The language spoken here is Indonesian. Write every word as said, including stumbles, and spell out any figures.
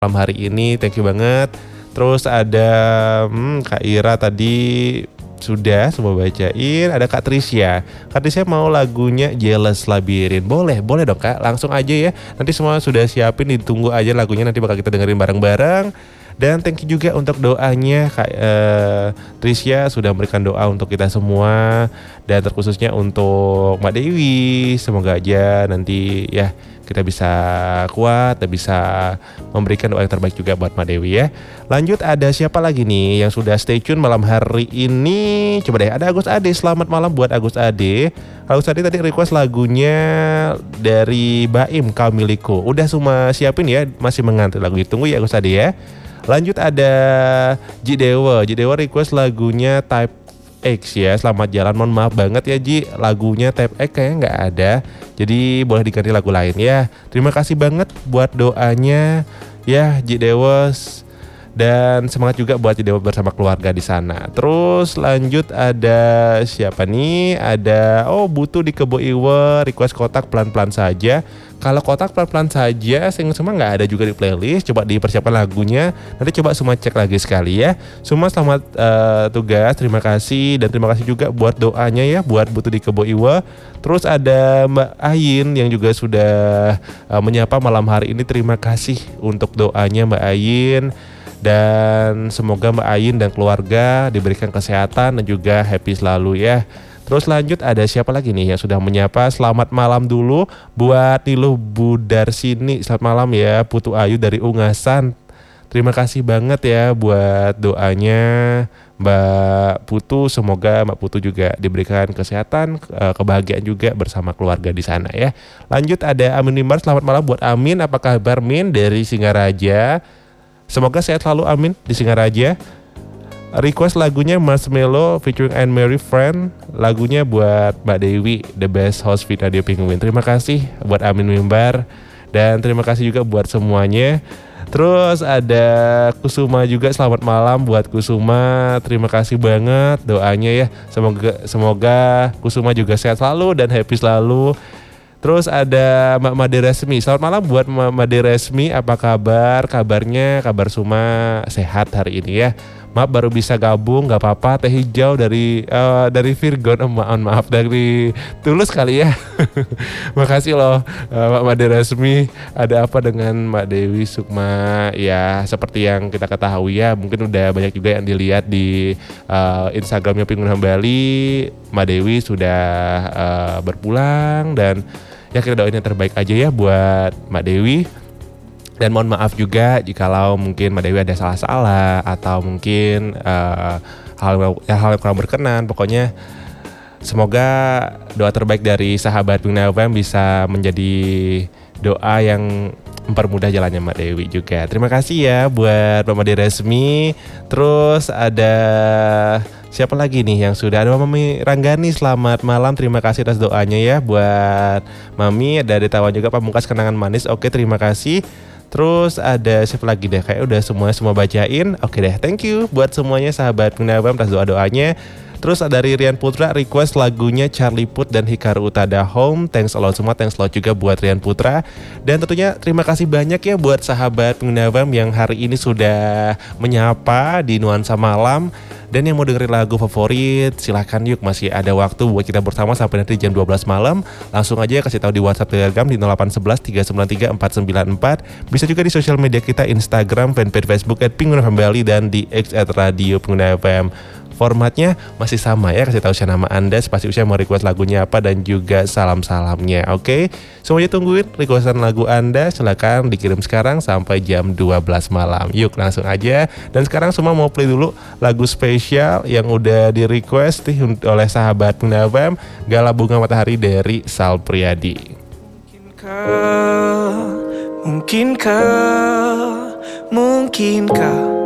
malam hari ini. Thank you banget. Terus ada hmm, Kak Ira tadi sudah semua bacain. Ada Kak Trisya. Kak Trisya mau lagunya Jealous Labirin. Boleh, boleh dong Kak. Langsung aja ya. Nanti semua sudah siapin, ditunggu aja lagunya. Nanti bakal kita dengerin bareng-bareng. Dan thank you juga untuk doanya Kak eh, Trisya sudah memberikan doa untuk kita semua. Dan terkhususnya untuk Mbak Dewi. Semoga aja nanti ya kita bisa kuat dan bisa memberikan doa yang terbaik juga buat Mbak Dewi ya. Lanjut, ada siapa lagi nih yang sudah stay tune malam hari ini? Coba deh, ada Agus Ade. Selamat malam buat Agus Ade. Agus Ade tadi request lagunya dari Baim Kamiliko. Udah semua siapin ya, masih mengantri lagu itu. Tunggu ya Agus Ade ya. Lanjut ada Ji Dewa. Ji Dewa request lagunya Type X ya. Selamat jalan, mohon maaf banget ya Ji, lagunya Type X kayaknya nggak ada, jadi boleh diganti lagu lain ya. Terima kasih banget buat doanya ya Ji Dewas, dan semangat juga buat Ji Dewa bersama keluarga di sana. Terus lanjut ada siapa nih? Ada oh Butuh di Kebo Iwe request Kotak Pelan-Pelan Saja. Kalau Kotak Pelan-Pelan Saja sing semua nggak ada juga di playlist. Coba dipersiapkan lagunya. Nanti coba semua cek lagi sekali ya. Semua selamat uh, tugas. Terima kasih. Dan terima kasih juga buat doanya ya, buat Butuh di Kebo Iwe. Terus ada Mbak Ayin yang juga sudah uh, menyapa malam hari ini. Terima kasih untuk doanya Mbak Ayin. Dan semoga Mbak Ayin dan keluarga diberikan kesehatan dan juga happy selalu ya. Terus lanjut ada siapa lagi nih yang sudah menyapa? Selamat malam dulu buat Niluh Budarsini. Selamat malam ya Putu Ayu dari Ungasan. Terima kasih banget ya buat doanya Mbak Putu. Semoga Mbak Putu juga diberikan kesehatan, kebahagiaan juga bersama keluarga di sana ya. Lanjut ada Amin Mimbar. Selamat malam buat Amin. Apa kabar Min dari Singaraja? Semoga sehat selalu Amin di Singaraja. Request lagunya Marshmello featuring Anne Marie Friend. Lagunya buat Mbak Dewi, The Best Host Fit Radio Penguin. Terima kasih buat Amin Mimbar. Dan terima kasih juga buat semuanya. Terus ada Kusuma juga. Selamat malam buat Kusuma. Terima kasih banget doanya ya. Semoga semoga Kusuma juga sehat selalu dan happy selalu. Terus ada Mbak Made Resmi. Selamat malam buat Mbak Made Resmi. Apa kabar? Kabarnya kabar Suma sehat hari ini ya. Maaf baru bisa gabung, gak apa-apa. Teh hijau dari uh, dari Virgon, oh, maaf, maaf dari Tulus kali ya. Makasih loh uh, Mbak Made Resmi. Ada apa dengan Mbak Dewi Sukma? Ya seperti yang kita ketahui ya, mungkin udah banyak juga yang dilihat di uh, Instagramnya Penguin Hambali. Mbak Dewi sudah uh, berpulang dan ya kita doain yang terbaik aja ya buat Mbak Dewi. Dan mohon maaf juga jikalau mungkin Mbak Dewi ada salah-salah atau mungkin uh, hal, ya, hal yang kurang berkenan. Pokoknya semoga doa terbaik dari sahabat Penguin F M bisa menjadi doa yang mempermudah jalannya Mbak Dewi juga. Terima kasih ya buat Mbak Made Resmi. Terus ada siapa lagi nih yang sudah? Ada Mami Ranggani. Selamat malam, terima kasih atas doanya ya buat Mami. Ada Detawan juga Pamungkas Kenangan Manis. Oke, terima kasih. Terus ada siapa lagi deh? Kayak udah semua semua bacain. Oke deh, thank you buat semuanya sahabat Penguin F M atas doa-doanya. Terus ada dari Rian Putra request lagunya Charlie Puth dan Hikaru Utada Home. Thanks a lot semua, thanks a lot juga buat Rian Putra. Dan tentunya terima kasih banyak ya buat sahabat Penguin F M yang hari ini sudah menyapa di Nuansa Malam. Dan yang mau dengerin lagu favorit, silahkan yuk, masih ada waktu buat kita bersama sampai nanti jam dua belas malam. Langsung aja kasih tahu di WhatsApp Telegram di nol delapan satu satu tiga sembilan tiga empat sembilan empat. Bisa juga di sosial media kita, Instagram, fanpage Facebook at Penguin F M Bali dan di X at Radio Penguin F M. Formatnya masih sama ya, kasih tahu usia nama Anda, spasi usia, mau request lagunya apa, dan juga salam-salamnya. Oke, semuanya tungguin requestan lagu Anda, silakan dikirim sekarang sampai jam dua belas malam. Yuk langsung aja. Dan sekarang semua mau play dulu lagu spesial yang udah di request oleh sahabat Penguin F M, Gala Bunga Matahari dari Sal Priadi. Mungkinkah, mungkinkah, mungkinkah